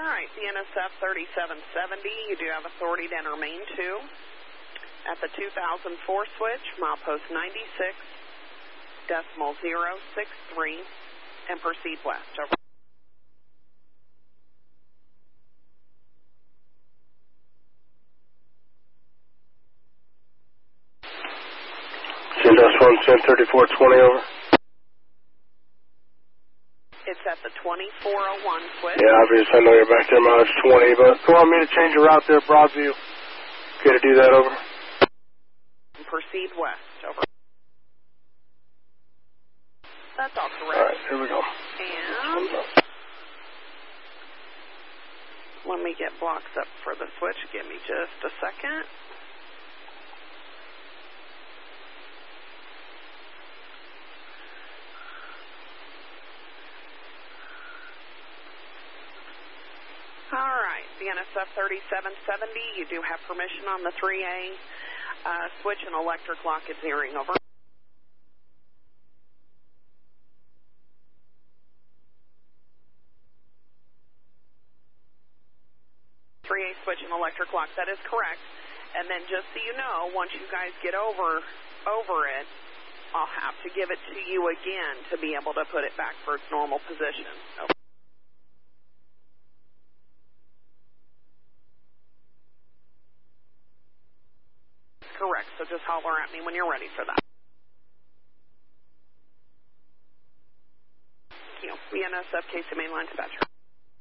right, the NSF 3770, you do have authority to enter main 2 at the 2004 switch, milepost 96.063, and proceed west. Over. Syndas 110-3420, over. It's at the 2401 switch. Yeah, obviously I know you're back there, mileage 20, but if you want me to change your route there, Broadview, okay to do that, over. Proceed west, over. That's all correct. All right, here we go. And let me get blocks up for the switch. Give me just a second. All right, the NSF 3770, you do have permission on the 3A switch and electric lock is zeroing, over. 3A switch and electric lock, that is correct. And then just so you know, once you guys get over it, I'll have to give it to you again to be able to put it back for its normal position. Over. Correct, so just holler at me when you're ready for that. Thank you. VNSF KC mainline dispatcher.